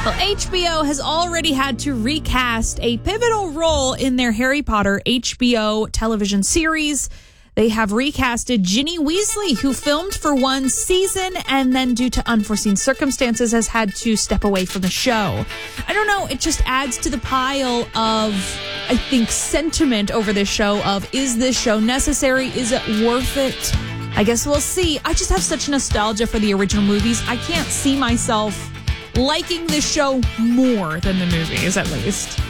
Well, HBO has already had to recast a pivotal role in their Harry Potter HBO television series. They have recasted Ginny Weasley, who filmed for one season and then, due to unforeseen circumstances, has had to step away from the show. I don't know, it just adds to the pile of, I think, sentiment over this show of, is this show necessary? Is it worth it? I guess we'll see. I just have such nostalgia for the original movies. I can't see myself liking this show more than the movies, at least.